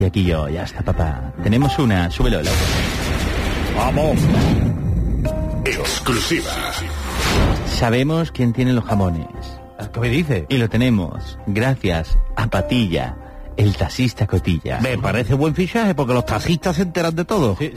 Y aquí yo, ya está, papá. Tenemos una, súbelo el auto. ¡Vamos! Exclusiva. Sabemos quién tiene los jamones. ¿Qué me dice? Y lo tenemos gracias a Patilla, el taxista Cotilla. Me parece buen fichaje porque los taxistas se enteran de todo. Sí.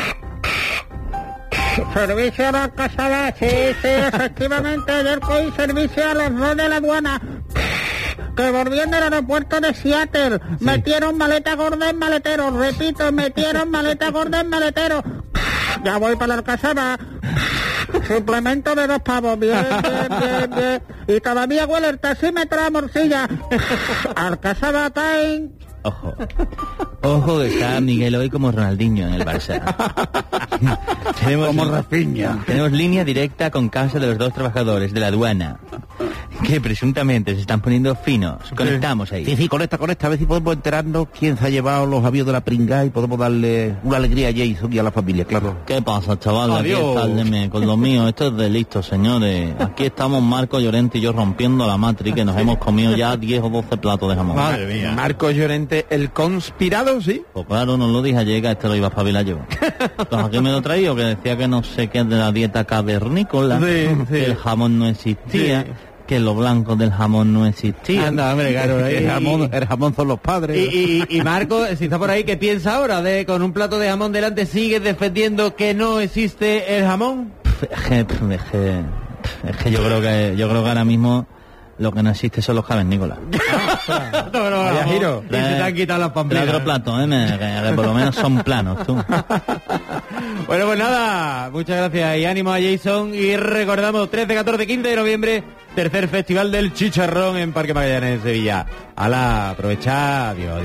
Servicio a la casada, sí, efectivamente, ayer cogí servicio a los dos de la aduana, que volvían del aeropuerto de Seattle, metieron maleta gorda en maletero, repito, metieron maleta gorda en maletero, ya voy para la Alcazaba, suplemento de 2 pavos, bien, y todavía huele el taxímetro a morcilla, Alcazaba time. Ojo que está Miguel hoy como Ronaldinho en el Barça. Como Rafinha. Tenemos línea directa con casa de los 2 trabajadores de la aduana, que presuntamente se están poniendo finos. Conectamos ahí. Sí, conecta, a ver si podemos enterarnos quién se ha llevado los avíos de la pringa y podemos darle una alegría a Jason y a la familia, claro. ¿Qué pasa, chaval? Aquí está con lo mío. Esto es de listo, señores. Aquí estamos Marco Llorente y yo rompiendo la matriz, que nos hemos comido ya 10 o 12 platos de jamón. Madre mía. Marco Llorente, el conspirado, ¿sí? Pues claro, no lo dije ayer, que este lo iba a espabilar yo. Pues aquí me lo traído, que decía que no sé qué de la dieta cavernícola, que el jamón no existía. Sí. Que lo blanco del jamón no existía. Anda, hombre, claro, el jamón son los padres. Y Marco, si está por ahí, ¿qué piensa ahora? Con un plato de jamón delante, ¿sigues defendiendo que no existe el jamón? Es que yo creo que ahora mismo lo que no existe son los cavernícolas. Vaya giro. Y se te han quitado las pamplinas. Otro plato, que por lo menos son planos, tú. Bueno, pues nada, muchas gracias y ánimo a Jason. Y recordamos, 13, 14, 15 de noviembre, tercer Festival del Chicharrón en Parque Magallanes, en Sevilla. Hala, aprovecha. Adiós.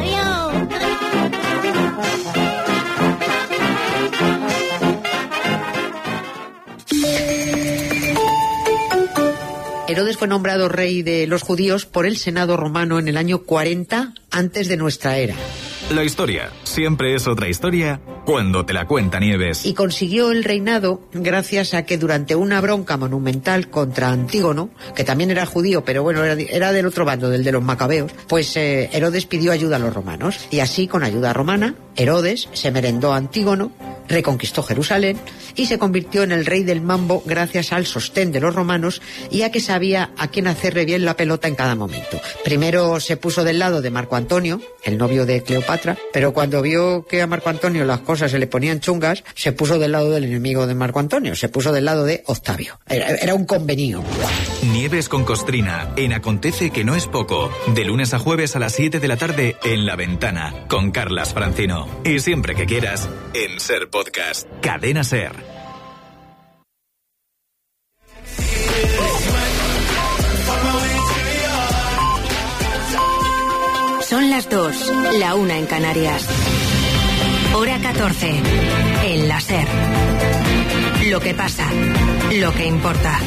Herodes fue nombrado rey de los judíos por el Senado romano en el año 40 antes de nuestra era. La historia siempre es otra historia cuando te la cuenta Nieves. Y consiguió el reinado gracias a que durante una bronca monumental contra Antígono, que también era judío, pero bueno, era del otro bando, del de los macabeos, pues Herodes pidió ayuda a los romanos. Y así, con ayuda romana, Herodes se merendó a Antígono, reconquistó Jerusalén y se convirtió en el rey del mambo gracias al sostén de los romanos y a que sabía a quién hacerle bien la pelota en cada momento. Primero se puso del lado de Marco Antonio, el novio de Cleopatra, pero cuando vio que a Marco Antonio las cosas se le ponían chungas, se puso del lado del enemigo de Marco Antonio, se puso del lado de Octavio. Era un convenio. Nieves con Costrina, en Acontece que no es poco, de lunes a jueves a las 7 de la tarde en La Ventana, con Carlas Francino. Y siempre que quieras, en Ser Podcast. Cadena Ser. Son las 2, la 1 en Canarias. Hora 14, en la Ser. Lo que pasa, lo que importa.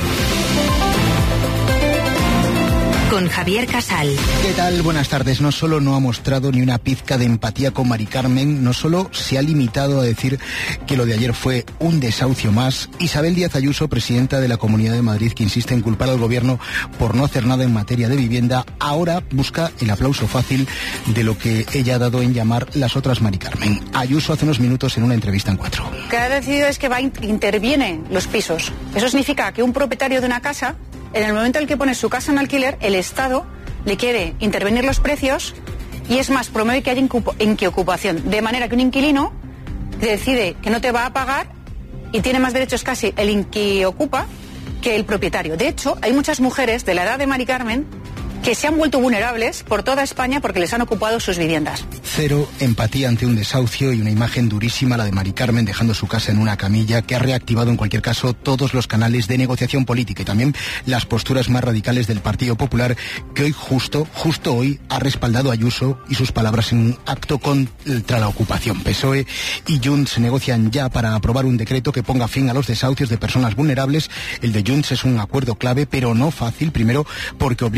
Con Javier Casal. ¿Qué tal? Buenas tardes. No solo no ha mostrado ni una pizca de empatía con Mari Carmen, no solo se ha limitado a decir que lo de ayer fue un desahucio más. Isabel Díaz Ayuso, presidenta de la Comunidad de Madrid, que insiste en culpar al gobierno por no hacer nada en materia de vivienda, ahora busca el aplauso fácil de lo que ella ha dado en llamar las otras Mari Carmen. Ayuso hace unos minutos en una entrevista en 4. Lo que ha decidido es que interviene los pisos. Eso significa que un propietario de una casa, en el momento en el que pone su casa en alquiler, el Estado le quiere intervenir los precios y es más, promueve que haya inquiocupación. De manera que un inquilino decide que no te va a pagar y tiene más derechos casi el inquiocupa que el propietario. De hecho, hay muchas mujeres de la edad de Mari Carmen que se han vuelto vulnerables por toda España porque les han ocupado sus viviendas. Cero empatía ante un desahucio y una imagen durísima, la de Mari Carmen dejando su casa en una camilla, que ha reactivado en cualquier caso todos los canales de negociación política y también las posturas más radicales del Partido Popular, que hoy justo hoy ha respaldado a Ayuso y sus palabras en un acto contra la ocupación. PSOE y Junts negocian ya para aprobar un decreto que ponga fin a los desahucios de personas vulnerables. El de Junts es un acuerdo clave, pero no fácil, primero porque obliga al gobierno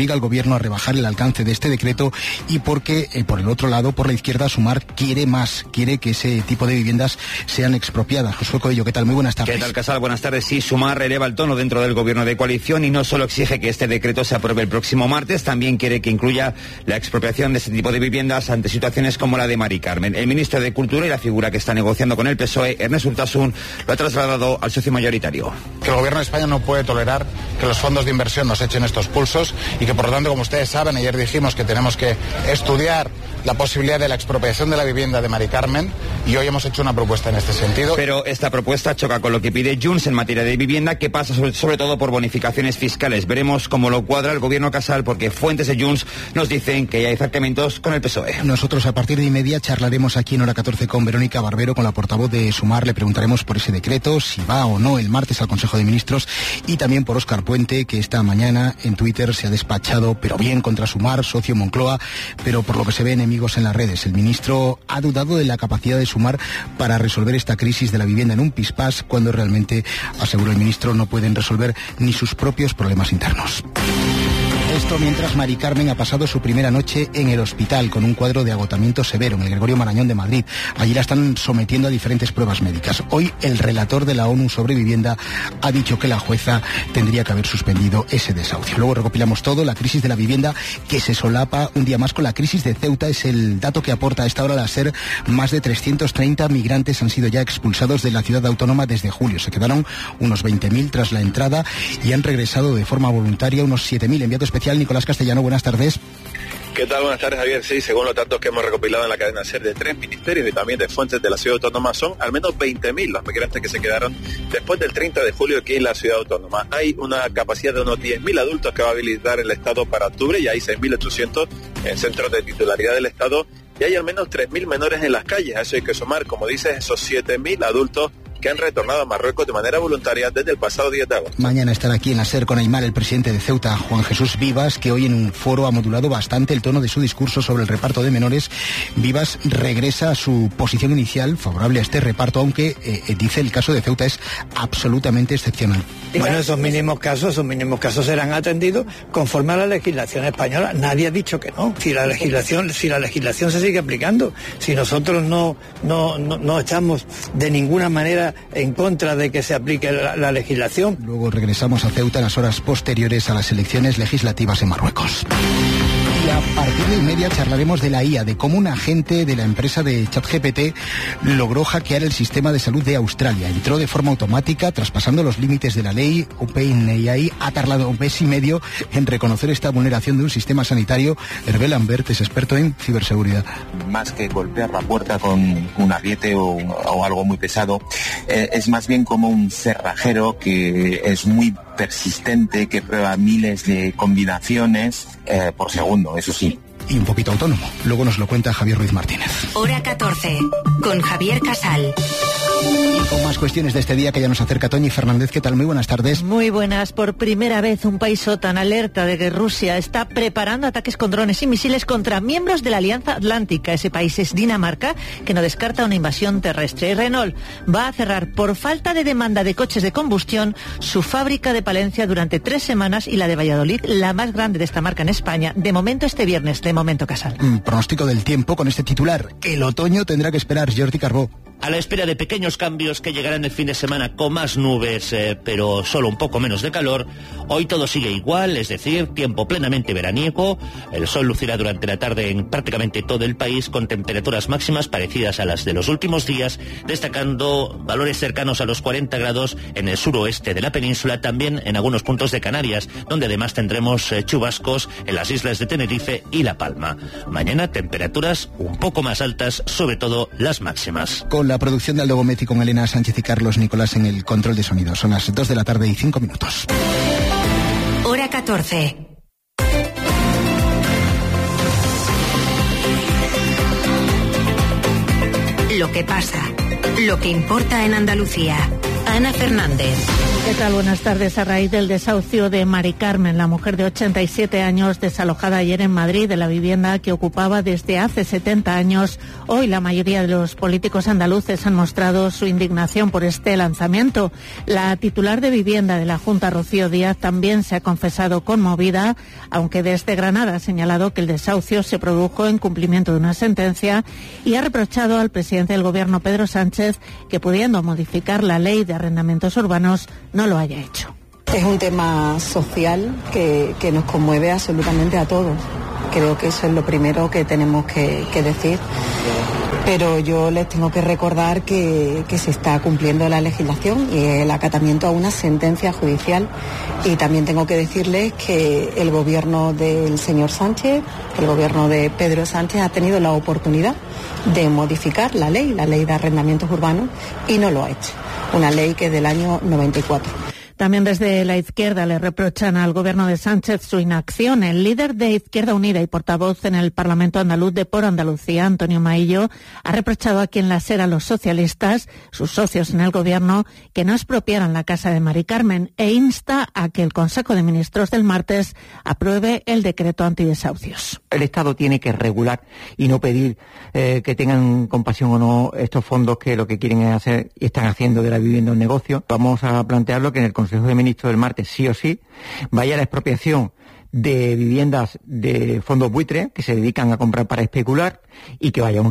Gobierno a rebajar el alcance de este decreto y porque, por el otro lado, por la izquierda, Sumar quiere más, quiere que ese tipo de viviendas sean expropiadas. Josué Coello, ¿qué tal? Muy buenas tardes. ¿Qué tal, Casal? Buenas tardes. Sí, Sumar eleva el tono dentro del Gobierno de coalición y no solo exige que este decreto se apruebe el próximo martes, también quiere que incluya la expropiación de este tipo de viviendas ante situaciones como la de Mari Carmen. El ministro de Cultura y la figura que está negociando con el PSOE, Ernest Urtasun, lo ha trasladado al socio mayoritario. Que el Gobierno de España no puede tolerar que los fondos de inversión nos echen estos pulsos y que, por lo tanto, como ustedes saben, ayer dijimos que tenemos que estudiar la posibilidad de la expropiación de la vivienda de Mari Carmen y hoy hemos hecho una propuesta en este sentido. Pero esta propuesta choca con lo que pide Junts en materia de vivienda, que pasa sobre todo por bonificaciones fiscales. Veremos cómo lo cuadra el Gobierno Casal, porque fuentes de Junts nos dicen que ya hay acercamientos con el PSOE. Nosotros a partir de 1:30 charlaremos aquí en Hora 14 con Verónica Barbero, con la portavoz de Sumar. Le preguntaremos por ese decreto, si va o no el martes al Consejo de Ministros, y también por Óscar Puente, que esta mañana en Twitter se ha despachado, pero bien, contra Sumar, socio Moncloa, pero por lo que se ve enemigos en las redes. El ministro ha dudado de la capacidad de Sumar para resolver esta crisis de la vivienda en un pispás, cuando realmente, aseguró el ministro, no pueden resolver ni sus propios problemas internos. Esto mientras Mari Carmen ha pasado su primera noche en el hospital con un cuadro de agotamiento severo en el Gregorio Marañón de Madrid. Allí la están sometiendo a diferentes pruebas médicas. Hoy el relator de la ONU sobre vivienda ha dicho que la jueza tendría que haber suspendido ese desahucio. Luego recopilamos todo, la crisis de la vivienda que se solapa un día más con la crisis de Ceuta. Es el dato que aporta a esta hora la SER. Más de 330 migrantes han sido ya expulsados de la ciudad autónoma desde julio. Se quedaron unos 20.000 tras la entrada y han regresado de forma voluntaria unos 7.000. Enviado especial Nicolás Castellano, buenas tardes. ¿Qué tal? Buenas tardes, Javier. Sí, según los datos que hemos recopilado en la cadena SER de 3 ministerios y también de fuentes de la ciudad autónoma, son al menos 20.000 los migrantes que se quedaron después del 30 de julio aquí en la ciudad autónoma. Hay una capacidad de unos 10.000 adultos que va a habilitar el Estado para octubre y hay 6.800 en centros de titularidad del Estado y hay al menos 3.000 menores en las calles. A eso hay que sumar, como dices, esos 7.000 adultos que han retornado a Marruecos de manera voluntaria desde el pasado 10 de agosto. Mañana estará aquí en la SER con Aymar el presidente de Ceuta, Juan Jesús Vivas, que hoy en un foro ha modulado bastante el tono de su discurso sobre el reparto de menores. Vivas regresa a su posición inicial favorable a este reparto, aunque dice el caso de Ceuta es absolutamente excepcional. Bueno, esos mínimos casos serán atendidos conforme a la legislación española. Nadie ha dicho que no. Si la legislación se sigue aplicando, si nosotros no estamos de ninguna manera en contra de que se aplique la legislación. Luego regresamos a Ceuta en las horas posteriores a las elecciones legislativas en Marruecos. Y a partir de 1:30 charlaremos de la IA, de cómo un agente de la empresa de ChatGPT logró hackear el sistema de salud de Australia. Entró de forma automática, traspasando los límites de la ley. OpenAI ha tardado un mes y medio en reconocer esta vulneración de un sistema sanitario. Hervé Lambert es experto en ciberseguridad. Más que golpear la puerta con un ariete o algo muy pesado, es más bien como un cerrajero que es muy persistente, que prueba miles de combinaciones por segundo, eso sí. Y un poquito autónomo. Luego nos lo cuenta Javier Ruiz Martínez. Hora 14, con Javier Casal. Y con más cuestiones de este día que ya nos acerca Toñi Fernández. ¿Qué tal? Muy buenas tardes. Muy buenas. Por primera vez un país OTAN alerta de que Rusia está preparando ataques con drones y misiles contra miembros de la Alianza Atlántica. Ese país es Dinamarca, que no descarta una invasión terrestre. Y Renault va a cerrar por falta de demanda de coches de combustión su fábrica de Palencia durante 3 semanas y la de Valladolid, la más grande de esta marca en España. De momento este viernes, de momento Casal. Pronóstico del tiempo con este titular. El otoño tendrá que esperar. Jordi Carbó. A la espera de pequeños cambios que llegarán el fin de semana con más nubes, pero solo un poco menos de calor, hoy todo sigue igual, es decir, tiempo plenamente veraniego. El sol lucirá durante la tarde en prácticamente todo el país con temperaturas máximas parecidas a las de los últimos días, destacando valores cercanos a los 40 grados en el suroeste de la península, también en algunos puntos de Canarias, donde además tendremos chubascos en las islas de Tenerife y La Palma. Mañana temperaturas un poco más altas, sobre todo las máximas. Con la producción de Aldo Gómez y con Elena Sánchez y Carlos Nicolás en el control de sonido. Son las 2 de la tarde y 5 minutos. Hora 14. Lo que pasa, lo que importa en Andalucía. Ana Fernández. ¿Qué tal? Buenas tardes. A raíz del desahucio de Mari Carmen, la mujer de 87 años desalojada ayer en Madrid de la vivienda que ocupaba desde hace 70 años, hoy la mayoría de los políticos andaluces han mostrado su indignación por este lanzamiento. La titular de vivienda de la Junta, Rocío Díaz, también se ha confesado conmovida, aunque desde Granada ha señalado que el desahucio se produjo en cumplimiento de una sentencia y ha reprochado al presidente del Gobierno, Pedro Sánchez, que pudiendo modificar la ley de arrendamientos urbanos, no lo haya hecho. Es un tema social que nos conmueve absolutamente a todos. Creo que eso es lo primero que tenemos que decir. Pero yo les tengo que recordar que se está cumpliendo la legislación y el acatamiento a una sentencia judicial. Y también tengo que decirles que el gobierno del señor Sánchez, el gobierno de Pedro Sánchez, ha tenido la oportunidad de modificar la ley de arrendamientos urbanos y no lo ha hecho. Una ley que es del año 94. También desde la izquierda le reprochan al gobierno de Sánchez su inacción. El líder de Izquierda Unida y portavoz en el Parlamento andaluz de Por Andalucía, Antonio Maillo, ha reprochado aquí en la SER a los socialistas, sus socios en el gobierno, que no expropiaran la casa de Mari Carmen e insta a que el Consejo de Ministros del martes apruebe el decreto antidesahucios. El Estado tiene que regular y no pedir que tengan compasión o no estos fondos que lo que quieren es hacer y están haciendo de la vivienda un negocio. Vamos a plantearlo que en el Consejo de Ministros del martes sí o sí vaya la expropiación de viviendas de fondos buitre que se dedican a comprar para especular y que vaya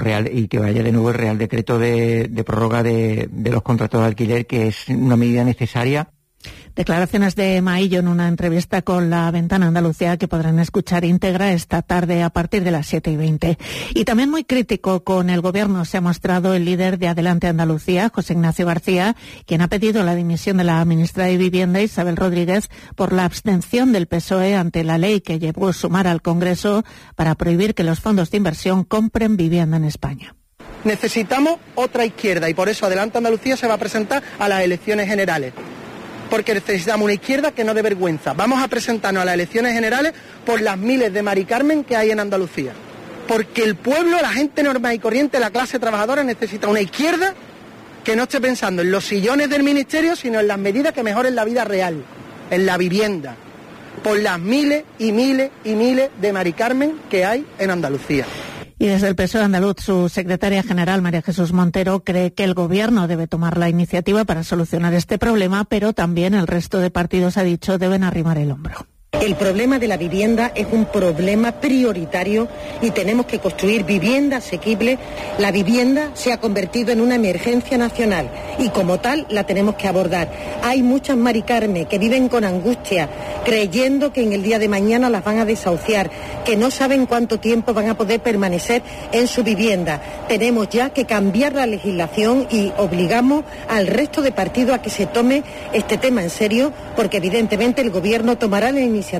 de nuevo el Real Decreto de prórroga de los contratos de alquiler, que es una medida necesaria. Declaraciones de Maillo en una entrevista con La Ventana Andalucía, que podrán escuchar íntegra esta tarde a partir de las 7:20. Y también muy crítico con el gobierno se ha mostrado el líder de Adelante Andalucía, José Ignacio García, quien ha pedido la dimisión de la ministra de Vivienda, Isabel Rodríguez, por la abstención del PSOE ante la ley que llevó Sumar al Congreso para prohibir que los fondos de inversión compren vivienda en España. Necesitamos otra izquierda y por eso Adelante Andalucía se va a presentar a las elecciones generales. Porque necesitamos una izquierda que no dé vergüenza. Vamos a presentarnos a las elecciones generales por las miles de Mari Carmen que hay en Andalucía. Porque el pueblo, la gente normal y corriente, la clase trabajadora necesita una izquierda que no esté pensando en los sillones del ministerio, sino en las medidas que mejoren la vida real, en la vivienda, por las miles y miles y miles de Mari Carmen que hay en Andalucía. Y desde el PSOE andaluz, su secretaria general, María Jesús Montero, cree que el gobierno debe tomar la iniciativa para solucionar este problema, pero también el resto de partidos, ha dicho, deben arrimar el hombro. El problema de la vivienda es un problema prioritario y tenemos que construir vivienda asequible. La vivienda se ha convertido en una emergencia nacional y como tal la tenemos que abordar. Hay muchas Mari Carmen que viven con angustia, creyendo que en el día de mañana las van a desahuciar, que no saben cuánto tiempo van a poder permanecer en su vivienda. Tenemos ya que cambiar la legislación y obligamos al resto de partidos a que se tome este tema en serio, porque evidentemente el gobierno tomará la iniciativa.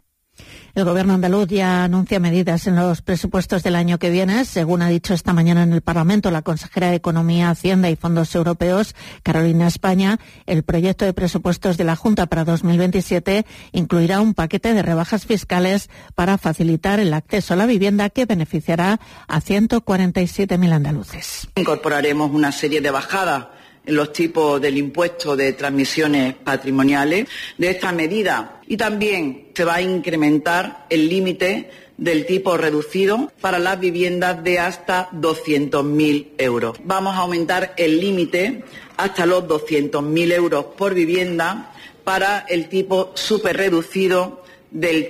El gobierno andaluz ya anuncia medidas en los presupuestos del año que viene. Según ha dicho esta mañana en el Parlamento la consejera de Economía, Hacienda y Fondos Europeos, Carolina España, el proyecto de presupuestos de la Junta para 2027 incluirá un paquete de rebajas fiscales para facilitar el acceso a la vivienda que beneficiará a 147.000 andaluces. Incorporaremos una serie de bajadas en los tipos del impuesto de transmisiones patrimoniales de esta medida y también se va a incrementar el límite del tipo reducido para las viviendas de hasta 200.000 euros. Vamos a aumentar el límite hasta los 200.000 euros por vivienda para el tipo superreducido del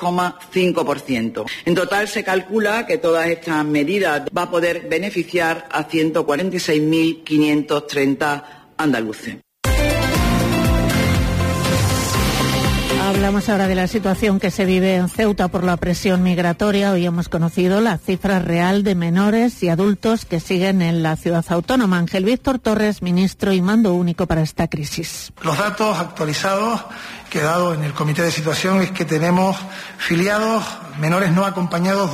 3,5%. En total se calcula que todas estas medidas va a poder beneficiar a 146.530 andaluces. Hablamos ahora de la situación que se vive en Ceuta por la presión migratoria. Hoy hemos conocido la cifra real de menores y adultos que siguen en la ciudad autónoma. Ángel Víctor Torres, ministro y mando único para esta crisis. Los datos actualizados que he dado en el comité de situación es que tenemos filiados menores no acompañados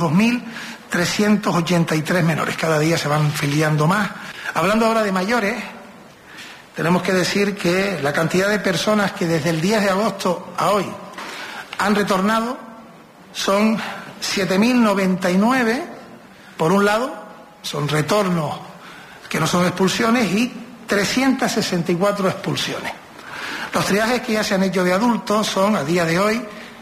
2.383 menores. Cada día se van filiando más. Hablando ahora de mayores, tenemos que decir que la cantidad de personas que desde el 10 de agosto a hoy han retornado son 7.099, por un lado, son retornos que no son expulsiones, y 364 expulsiones. Los triajes que ya se han hecho de adultos son, a día de hoy,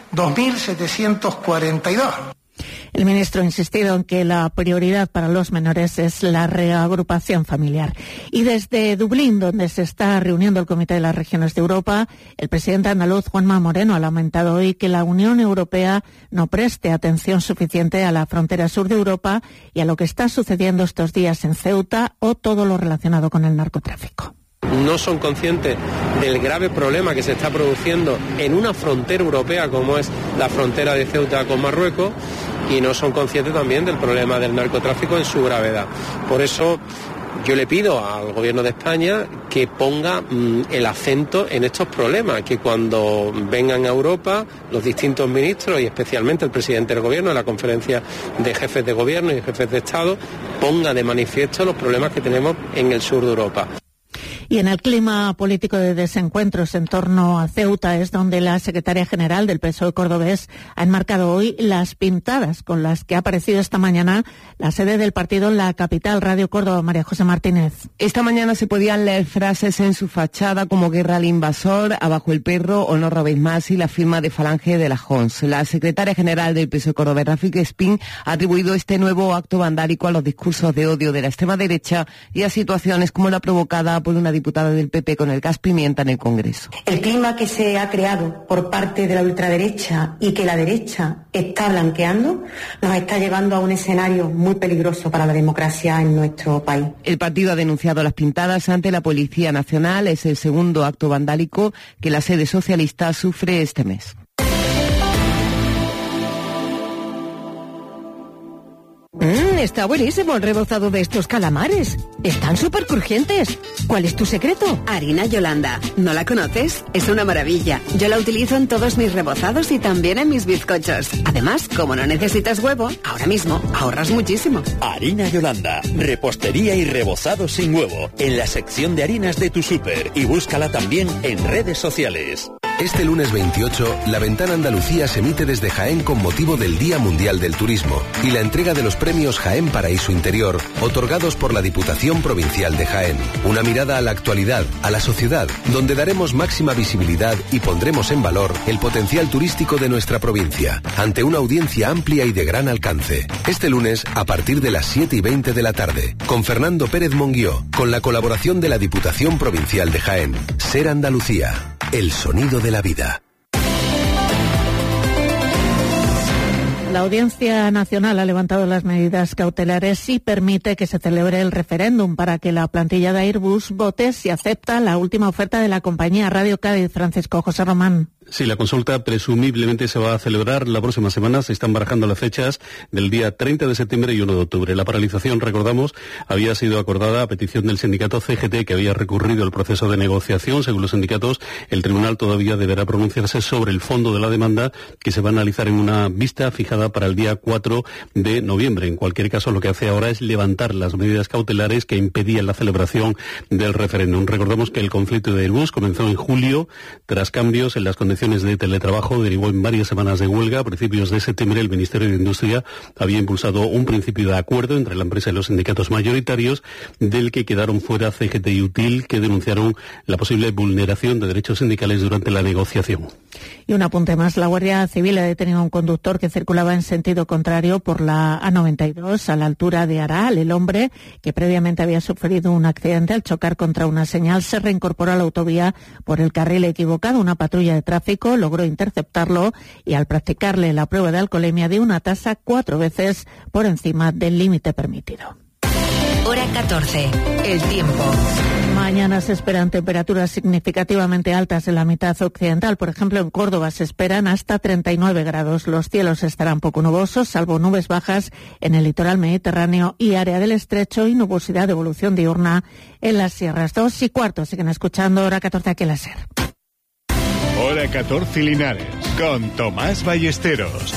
2.742. El ministro ha insistido en que la prioridad para los menores es la reagrupación familiar. Y desde Dublín, donde se está reuniendo el Comité de las Regiones de Europa, el presidente andaluz Juanma Moreno ha lamentado hoy que la Unión Europea no preste atención suficiente a la frontera sur de Europa y a lo que está sucediendo estos días en Ceuta o todo lo relacionado con el narcotráfico. No son conscientes del grave problema que se está produciendo en una frontera europea como es la frontera de Ceuta con Marruecos, y no son conscientes también del problema del narcotráfico en su gravedad. Por eso yo le pido al Gobierno de España que ponga el acento en estos problemas, que cuando vengan a Europa los distintos ministros y especialmente el presidente del Gobierno en la conferencia de jefes de Gobierno y jefes de Estado ponga de manifiesto los problemas que tenemos en el sur de Europa. Y en el clima político de desencuentros en torno a Ceuta es donde la secretaria general del PSOE cordobés ha enmarcado hoy las pintadas con las que ha aparecido esta mañana la sede del partido en la capital. Radio Córdoba, María José Martínez. Esta mañana se podían leer frases en su fachada como guerra al invasor, abajo el perro o no robéis más y la firma de Falange de la Jons. La secretaria general del PSOE cordobés, Rafik Espín, ha atribuido este nuevo acto vandálico a los discursos de odio de la extrema derecha y a situaciones como la provocada por una diputada del PP con el gas pimienta en el Congreso. El clima que se ha creado por parte de la ultraderecha y que la derecha está blanqueando nos está llevando a un escenario muy peligroso para la democracia en nuestro país. El partido ha denunciado las pintadas ante la Policía Nacional. Es el segundo acto vandálico que la sede socialista sufre este mes. Está buenísimo el rebozado de estos calamares. Están súper crujientes. ¿Cuál es tu secreto? Harina Yolanda. ¿No la conoces? Es una maravilla. Yo la utilizo en todos mis rebozados y también en mis bizcochos. Además, como no necesitas huevo, ahora mismo ahorras muchísimo. Harina Yolanda. Repostería y rebozado sin huevo. En la sección de harinas de tu súper. Y búscala también en redes sociales. Este lunes 28, La Ventana Andalucía se emite desde Jaén con motivo del Día Mundial del Turismo y la entrega de los premios Jaén Paraíso Interior, otorgados por la Diputación Provincial de Jaén. Una mirada a la actualidad, a la sociedad, donde daremos máxima visibilidad y pondremos en valor el potencial turístico de nuestra provincia, ante una audiencia amplia y de gran alcance. Este lunes, a partir de las 7:20 de la tarde, con Fernando Pérez Monguió, con la colaboración de la Diputación Provincial de Jaén. Ser Andalucía, el sonido de la vida. La Audiencia Nacional ha levantado las medidas cautelares y permite que se celebre el referéndum para que la plantilla de Airbus vote si acepta la última oferta de la compañía. Radio Cádiz, Francisco José Román. Sí, la consulta presumiblemente se va a celebrar la próxima semana. Se están barajando las fechas del día 30 de septiembre y 1 de octubre. La paralización, recordamos, había sido acordada a petición del sindicato CGT, que había recurrido el proceso de negociación. Según los sindicatos, el tribunal todavía deberá pronunciarse sobre el fondo de la demanda, que se va a analizar en una vista fijada para el día 4 de noviembre. En cualquier caso, lo que hace ahora es levantar las medidas cautelares que impedían la celebración del referéndum. Recordamos que el conflicto de Airbus comenzó en julio, tras cambios en las condiciones de teletrabajo, derivó en varias semanas de huelga. A principios de septiembre, el Ministerio de Industria había impulsado un principio de acuerdo entre la empresa y los sindicatos mayoritarios, del que quedaron fuera CGT y UTIL, que denunciaron la posible vulneración de derechos sindicales durante la negociación. Y un apunte más. La Guardia Civil ha detenido a un conductor que circulaba en sentido contrario por la A92 a la altura de Aral. El hombre, que previamente había sufrido un accidente al chocar contra una señal, se reincorporó a la autovía por el carril equivocado. Una patrulla de tráfico logró interceptarlo y, al practicarle la prueba de alcoholemia, dio una tasa 4 veces por encima del límite permitido. Hora 14. El tiempo. Mañana se esperan temperaturas significativamente altas en la mitad occidental. Por ejemplo, en Córdoba se esperan hasta 39 grados. Los cielos estarán poco nubosos, salvo nubes bajas en el litoral mediterráneo y área del estrecho, y nubosidad de evolución diurna en las sierras. 2:15. Siguen escuchando Hora 14 aquí en la SER. Hora 14 Linares, con Tomás Ballesteros.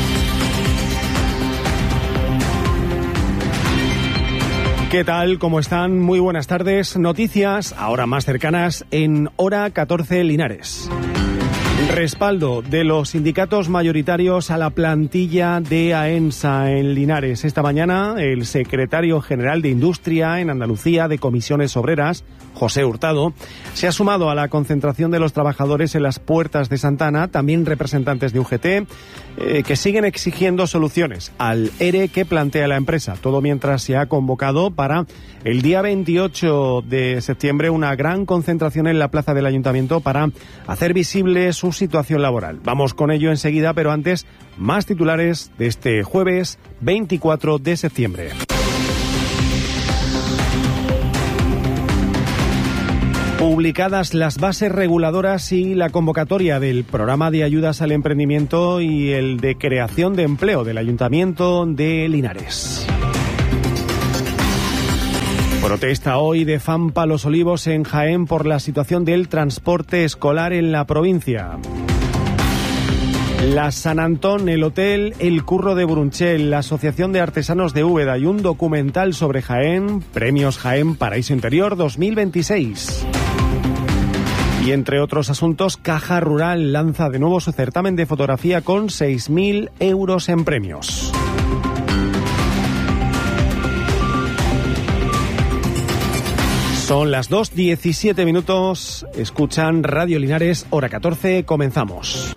¿Qué tal? ¿Cómo están? Muy buenas tardes. Noticias ahora más cercanas en Hora 14 Linares. Respaldo de los sindicatos mayoritarios a la plantilla de AENSA en Linares. Esta mañana el secretario general de Industria en Andalucía de Comisiones Obreras, José Hurtado, se ha sumado a la concentración de los trabajadores en las puertas de Santana, también representantes de UGT, que siguen exigiendo soluciones al ERE que plantea la empresa. Todo mientras se ha convocado para el día 28 de septiembre una gran concentración en la plaza del Ayuntamiento para hacer visible su situación laboral. Vamos con ello enseguida, pero antes, más titulares de este jueves 24 de septiembre. Publicadas las bases reguladoras y la convocatoria del programa de ayudas al emprendimiento y el de creación de empleo del Ayuntamiento de Linares. Protesta hoy de Fampa Los Olivos en Jaén por la situación del transporte escolar en la provincia. La San Antón, el Hotel El Curro de Brunchel, la Asociación de Artesanos de Úbeda y un documental sobre Jaén, Premios Jaén Paraíso Interior 2026. Y entre otros asuntos, Caja Rural lanza de nuevo su certamen de fotografía con 6.000 euros en premios. Son las 2:17 minutos. Escuchan Radio Linares, hora 14. Comenzamos.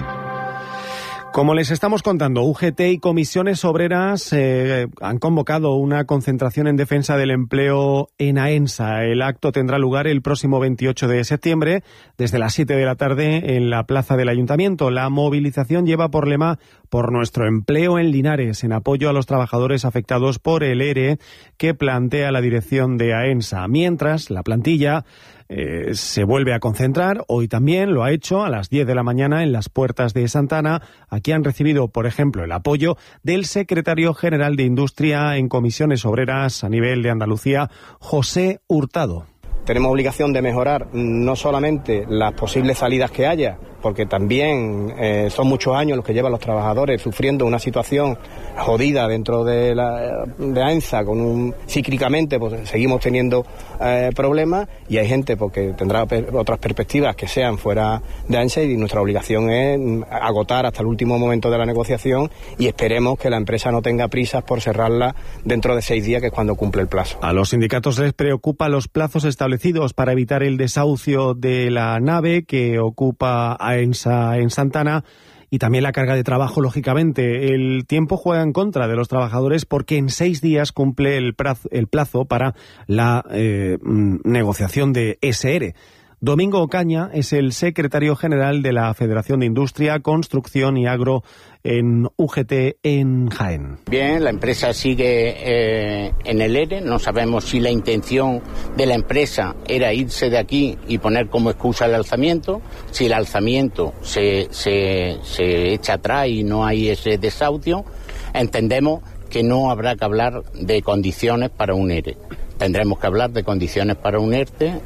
Como les estamos contando, UGT y Comisiones Obreras han convocado una concentración en defensa del empleo en AENSA. El acto tendrá lugar el próximo 28 de septiembre, desde las 7 de la tarde en la plaza del Ayuntamiento. La movilización lleva por lema "Por nuestro empleo en Linares", en apoyo a los trabajadores afectados por el ERE que plantea la dirección de AENSA. Mientras, la plantilla se vuelve a concentrar, hoy también lo ha hecho a las 10 de la mañana en las puertas de Santana. Aquí han recibido, por ejemplo, el apoyo del secretario general de Industria en Comisiones Obreras a nivel de Andalucía, José Hurtado. Tenemos obligación de mejorar no solamente las posibles salidas que haya, porque también son muchos años los que llevan los trabajadores sufriendo una situación jodida dentro de AENSA, cíclicamente pues seguimos teniendo problemas, y hay gente porque tendrá otras perspectivas que sean fuera de AENSA, y nuestra obligación es agotar hasta el último momento de la negociación, y esperemos que la empresa no tenga prisas por cerrarla dentro de 6 días, que es cuando cumple el plazo. A los sindicatos les preocupa los plazos establecidos para evitar el desahucio de la nave que ocupa AENSA en Santana, y también la carga de trabajo, lógicamente. El tiempo juega en contra de los trabajadores porque en 6 días cumple el plazo para la negociación de SR. Domingo Ocaña es el secretario general de la Federación de Industria, Construcción y Agro en UGT en Jaén. Bien, la empresa sigue en el ERE. No sabemos si la intención de la empresa era irse de aquí y poner como excusa el alzamiento. Si el alzamiento se echa atrás y no hay ese desahucio, entendemos que no habrá que hablar de condiciones para un ERE. Tendremos que hablar de condiciones para un ERTE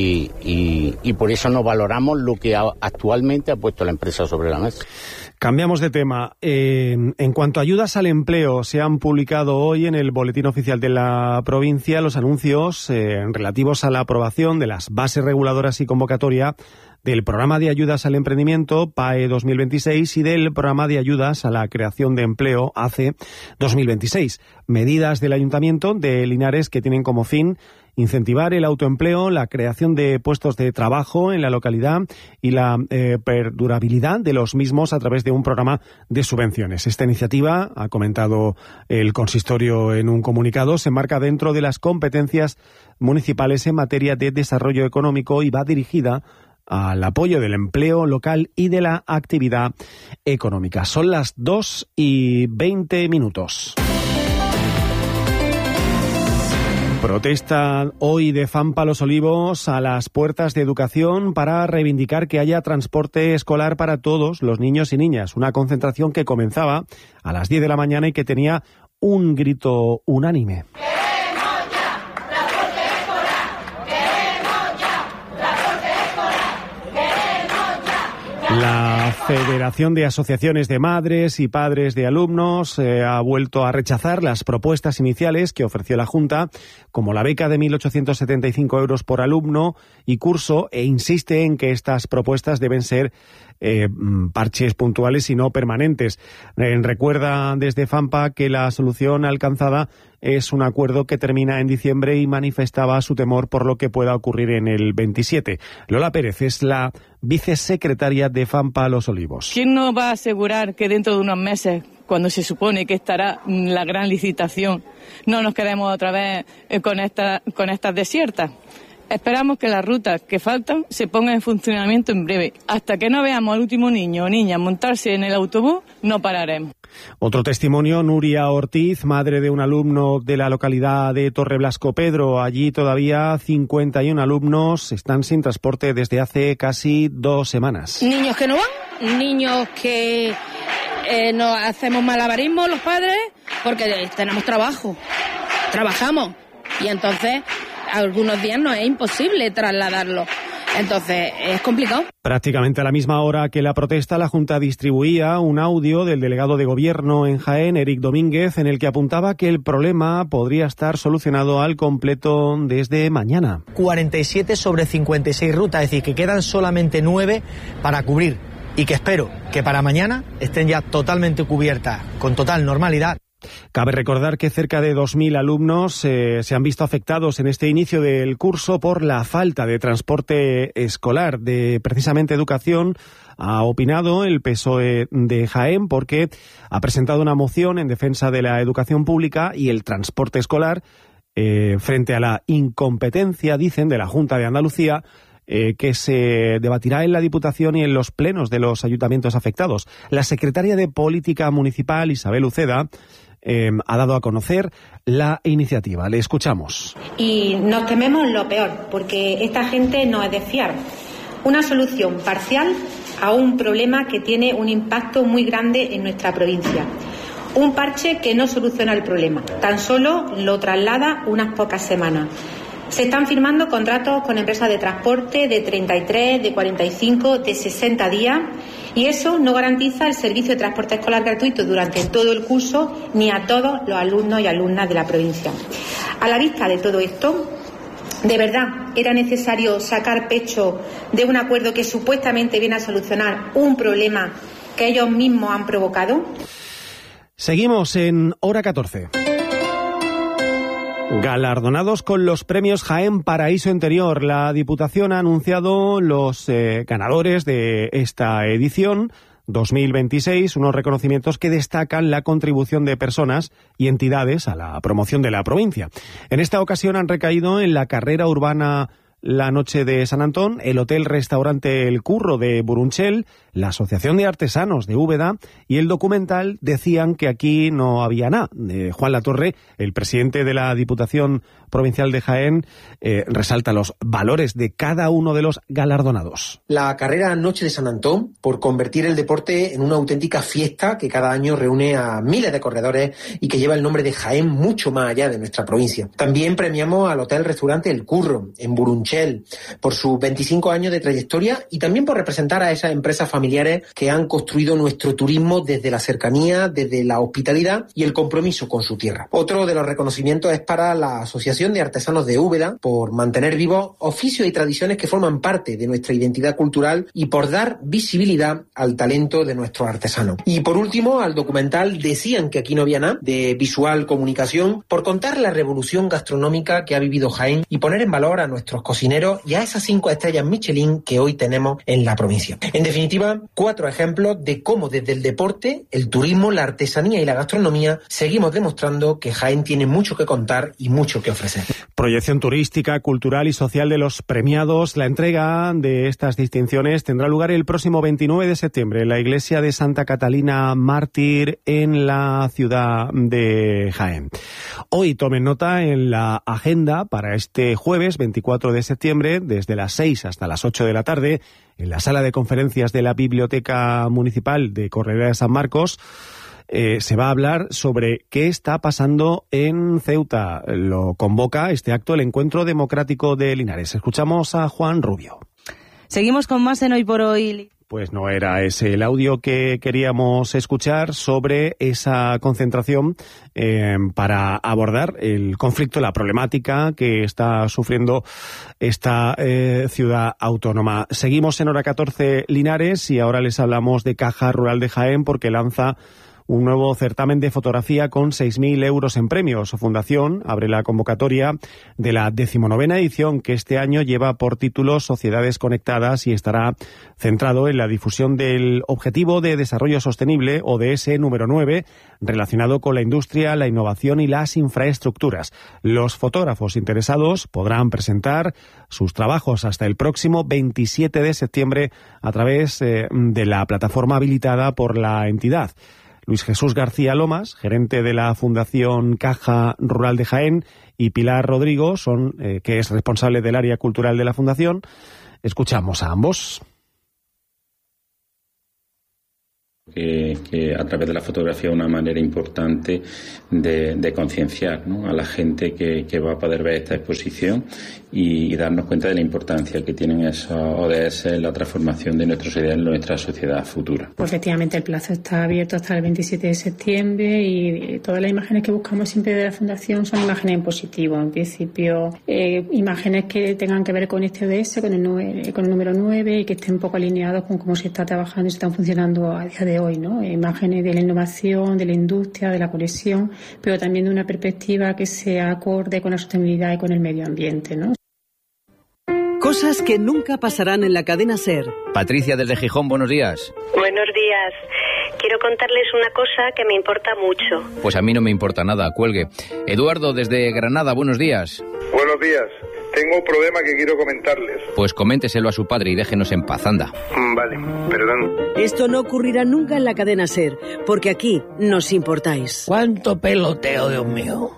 y por eso no valoramos lo que actualmente ha puesto la empresa sobre la mesa. Cambiamos de tema. En cuanto a ayudas al empleo, se han publicado hoy en el Boletín Oficial de la provincia los anuncios relativos a la aprobación de las bases reguladoras y convocatoria del Programa de Ayudas al Emprendimiento, PAE 2026, y del Programa de Ayudas a la Creación de Empleo, ACE 2026. Medidas del Ayuntamiento de Linares que tienen como fin incentivar el autoempleo, la creación de puestos de trabajo en la localidad y la perdurabilidad de los mismos a través de un programa de subvenciones. Esta iniciativa, ha comentado el consistorio en un comunicado, se enmarca dentro de las competencias municipales en materia de desarrollo económico y va dirigida al apoyo del empleo local y de la actividad económica. Son las 2:20. Protesta hoy de Fampa Los Olivos a las puertas de Educación para reivindicar que haya transporte escolar para todos los niños y niñas. Una concentración que comenzaba a las 10 de la mañana y que tenía un grito unánime. La Federación de Asociaciones de Madres y Padres de Alumnos ha vuelto a rechazar las propuestas iniciales que ofreció la Junta, como la beca de 1.875 euros por alumno y curso, e insiste en que estas propuestas deben ser parches puntuales y no permanentes. Recuerda desde FAMPA que la solución alcanzada es un acuerdo que termina en diciembre y manifestaba su temor por lo que pueda ocurrir en el 27. Lola Pérez es la vicesecretaria de FAMPA Los Olivos. ¿Quién nos va a asegurar que dentro de unos meses, cuando se supone que estará la gran licitación, no nos quedemos otra vez con estas desiertas? Esperamos que las rutas que faltan se pongan en funcionamiento en breve. Hasta que no veamos al último niño o niña montarse en el autobús, no pararemos. Otro testimonio, Nuria Ortiz, madre de un alumno de la localidad de Torreblasco Pedro. Allí todavía 51 alumnos están sin transporte desde hace casi 2 semanas. Niños que no van, niños que nos hacemos malabarismo los padres porque tenemos trabajo, trabajamos y entonces algunos días nos es imposible trasladarlo. Entonces, es complicado. Prácticamente a la misma hora que la protesta, la Junta distribuía un audio del delegado de Gobierno en Jaén, Eric Domínguez, en el que apuntaba que el problema podría estar solucionado al completo desde mañana. 47 sobre 56 rutas, es decir, que quedan solamente 9 para cubrir y que espero que para mañana estén ya totalmente cubiertas, con total normalidad. Cabe recordar que cerca de 2.000 alumnos se han visto afectados en este inicio del curso por la falta de transporte escolar. De precisamente Educación ha opinado el PSOE de Jaén porque ha presentado una moción en defensa de la educación pública y el transporte escolar frente a la incompetencia, dicen, de la Junta de Andalucía, que se debatirá en la Diputación y en los plenos de los ayuntamientos afectados. La secretaria de Política Municipal, Isabel Uceda, ha dado a conocer la iniciativa. Le escuchamos. Y nos tememos lo peor, porque esta gente no es de fiar. Una solución parcial a un problema que tiene un impacto muy grande en nuestra provincia. Un parche que no soluciona el problema, tan solo lo traslada unas pocas semanas. Se están firmando contratos con empresas de transporte de 33, de 45, de 60 días y eso no garantiza el servicio de transporte escolar gratuito durante todo el curso ni a todos los alumnos y alumnas de la provincia. A la vista de todo esto, ¿de verdad era necesario sacar pecho de un acuerdo que supuestamente viene a solucionar un problema que ellos mismos han provocado? Seguimos en Hora 14. Galardonados con los premios Jaén Paraíso Interior. La Diputación ha anunciado los ganadores de esta edición 2026, unos reconocimientos que destacan la contribución de personas y entidades a la promoción de la provincia. En esta ocasión han recaído en la carrera urbana La Noche de San Antón, el hotel-restaurante El Curro de Burunchel, la Asociación de Artesanos de Úbeda y el documental Decían que aquí no había nada. Juan Latorre, el presidente de la Diputación Provincial de Jaén, resalta los valores de cada uno de los galardonados. La carrera Noche de San Antón, por convertir el deporte en una auténtica fiesta que cada año reúne a miles de corredores y que lleva el nombre de Jaén mucho más allá de nuestra provincia. También premiamos al hotel-restaurante El Curro, en Burunchel, por sus 25 años de trayectoria y también por representar a esas empresas familiares que han construido nuestro turismo desde la cercanía, desde la hospitalidad y el compromiso con su tierra. Otro de los reconocimientos es para la Asociación de Artesanos de Úbeda, por mantener vivos oficios y tradiciones que forman parte de nuestra identidad cultural y por dar visibilidad al talento de nuestros artesanos. Y por último, al documental Decían que aquí no había nada, de Visual Comunicación, por contar la revolución gastronómica que ha vivido Jaén y poner en valor a nuestros cocineros y a esas 5 estrellas Michelin que hoy tenemos en la provincia. En definitiva, 4 ejemplos de cómo desde el deporte, el turismo, la artesanía y la gastronomía seguimos demostrando que Jaén tiene mucho que contar y mucho que ofrecer. Proyección turística, cultural y social de los premiados. La entrega de estas distinciones tendrá lugar el próximo 29 de septiembre en la iglesia de Santa Catalina Mártir en la ciudad de Jaén. Hoy tomen nota en la agenda para este jueves 24 de septiembre, desde las 6 hasta las 8 de la tarde, en la sala de conferencias de la Biblioteca Municipal de Corredera de San Marcos, se va a hablar sobre qué está pasando en Ceuta. Lo convoca este acto el Encuentro Democrático de Linares. Escuchamos a Juan Rubio. Seguimos con más en Hoy por Hoy. Pues no era ese el audio que queríamos escuchar sobre esa concentración para abordar el conflicto, la problemática que está sufriendo esta ciudad autónoma. Seguimos en Hora 14 Linares y ahora les hablamos de Caja Rural de Jaén porque lanza un nuevo certamen de fotografía con 6.000 euros en premios. Su fundación abre la convocatoria de la 19ª edición, que este año lleva por título Sociedades Conectadas y estará centrado en la difusión del Objetivo de Desarrollo Sostenible, ODS número 9, relacionado con la industria, la innovación y las infraestructuras. Los fotógrafos interesados podrán presentar sus trabajos hasta el próximo 27 de septiembre a través de la plataforma habilitada por la entidad. Luis Jesús García Lomas, gerente de la Fundación Caja Rural de Jaén, y Pilar Rodrigo, que es responsable del área cultural de la Fundación. Escuchamos a ambos. Que a través de la fotografía es una manera importante de concienciar, ¿no?, a la gente que va a poder ver esta exposición y darnos cuenta de la importancia que tienen esos ODS en la transformación de nuestra sociedad, en nuestra sociedad futura. Pues efectivamente el plazo está abierto hasta el 27 de septiembre y todas las imágenes que buscamos siempre de la Fundación son imágenes en positivo. En principio, imágenes que tengan que ver con este ODS, con el número 9 y que estén un poco alineados con cómo se está trabajando y se están funcionando a día de hoy, ¿no? Imágenes de la innovación, de la industria, de la conexión, pero también de una perspectiva que sea acorde con la sostenibilidad y con el medio ambiente, ¿no? Cosas que nunca pasarán en la cadena SER. Patricia desde Gijón, buenos días. Buenos días. Quiero contarles una cosa que me importa mucho. Pues a mí no me importa nada, cuelgue. Eduardo desde Granada, buenos días. Buenos días. Tengo un problema que quiero comentarles. Pues coménteselo a su padre y déjenos en paz, anda. Vale, perdón. Esto no ocurrirá nunca en la cadena SER, porque aquí nos importáis. ¿Cuánto peloteo, Dios mío?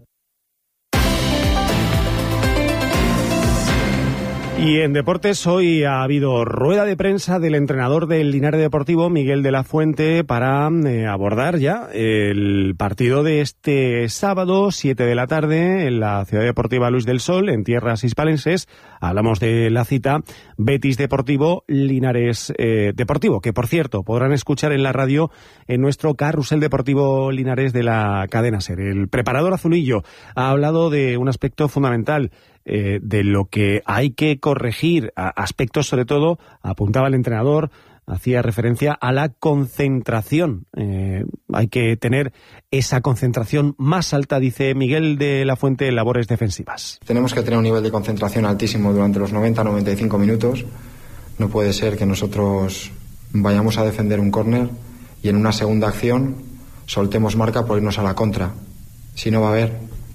Y en deportes hoy ha habido rueda de prensa del entrenador del Linares Deportivo, Miguel de la Fuente, para abordar ya el partido de este sábado, 7 de la tarde, en la Ciudad Deportiva Luis del Sol, en tierras hispalenses. Hablamos de la cita Betis Deportivo, Linares Deportivo, que por cierto podrán escuchar en la radio en nuestro Carrusel Deportivo Linares de la cadena SER. El preparador azulillo ha hablado de un aspecto fundamental, de lo que hay que corregir, aspectos sobre todo, apuntaba el entrenador, hacía referencia a la concentración. Hay que tener esa concentración más alta, dice Miguel de la Fuente, en labores defensivas. Tenemos que tener un nivel de concentración altísimo durante los 90-95 minutos. No puede ser que nosotros vayamos a defender un córner y en una segunda acción soltemos marca por irnos a la contra. Si no va a haber.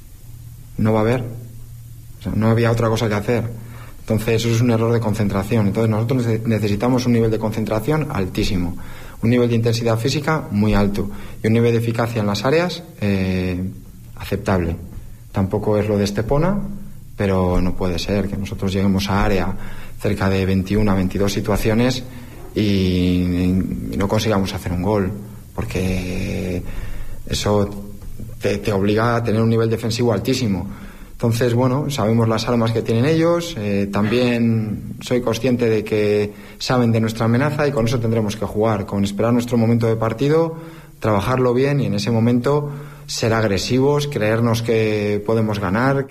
O sea, no había otra cosa que hacer. Entonces eso es un error de concentración. Entonces nosotros necesitamos un nivel de concentración altísimo, un nivel de intensidad física muy alto y un nivel de eficacia en las áreas aceptable. Tampoco es lo de Estepona, pero no puede ser que nosotros lleguemos a área cerca de 21 a 22 situaciones y no consigamos hacer un gol, porque eso te obliga a tener un nivel defensivo altísimo. Entonces, bueno, sabemos las armas que tienen ellos, también soy consciente de que saben de nuestra amenaza y con eso tendremos que jugar, con esperar nuestro momento de partido, trabajarlo bien y en ese momento ser agresivos, creernos que podemos ganar.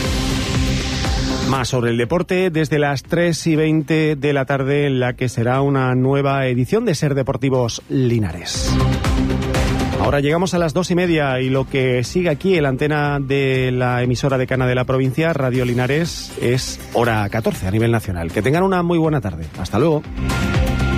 Más sobre el deporte desde las 3:20 de la tarde, en la que será una nueva edición de Ser Deportivos Linares. Ahora llegamos a las 2:30 y lo que sigue aquí en la antena de la emisora decana de la provincia, Radio Linares, es Hora 14 a nivel nacional. Que tengan una muy buena tarde. Hasta luego.